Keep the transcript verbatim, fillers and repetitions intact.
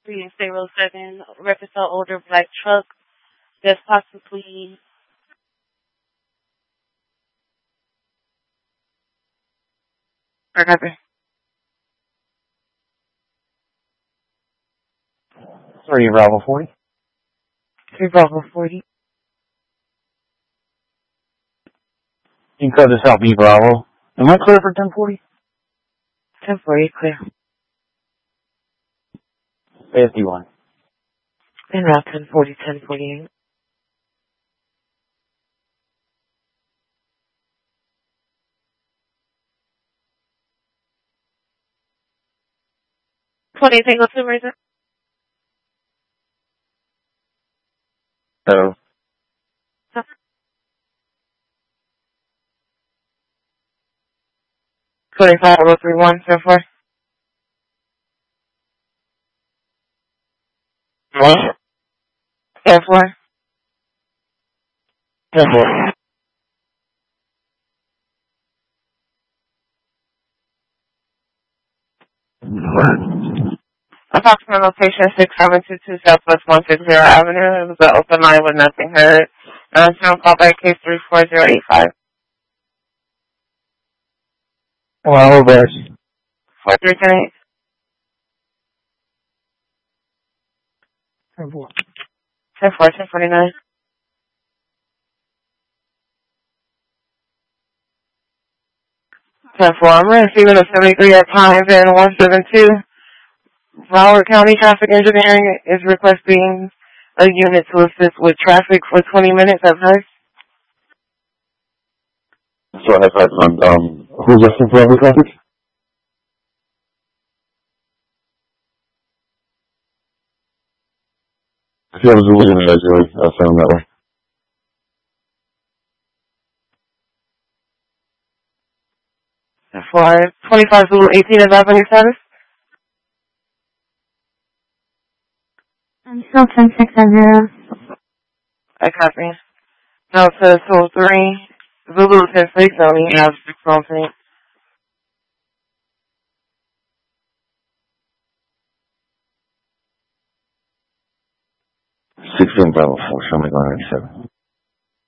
three zero seven, reference to older black truck that's possibly. Whatever. Three Bravo forty. Three Bravo forty. You can cut this out, B Bravo. Am I clear for ten forty? Ten forty, clear. Fifty-one. En route ten forty, ten forty-eight. Twenty Tango two, Razor. So. Twenty-five oh three one, so far. What? Ten four. ten four. Approximate location six seven two two Southwest one sixty Avenue. It was an open line with nothing heard. Uh, so call by case three four zero eight five. Well, reverse. four three ten eight. ten four. ten four, ten forty-nine. ten four. I'm receiving a seventy-three at Pines and one seven two. Broward County Traffic Engineering is requesting a unit to assist with traffic for twenty minutes at first. So that's right, um, um, who's asking for every traffic? If you have a Zulu unit, I usually uh, send them that way. For twenty-five Zulu eighteen, is that any status? I'm still ten six zero. I copy. No, to Zulu three, Zulu ten six, only have six something. sixteen Bravo four, show me going ninety-seven.